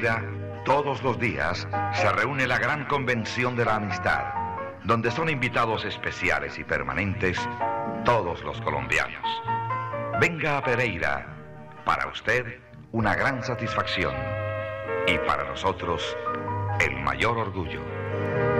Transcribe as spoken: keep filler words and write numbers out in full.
Pereira, todos los días se reúne la gran convención de la amistad, donde son invitados especiales y permanentes todos los colombianos. Venga a Pereira, para usted una gran satisfacción y para nosotros el mayor orgullo.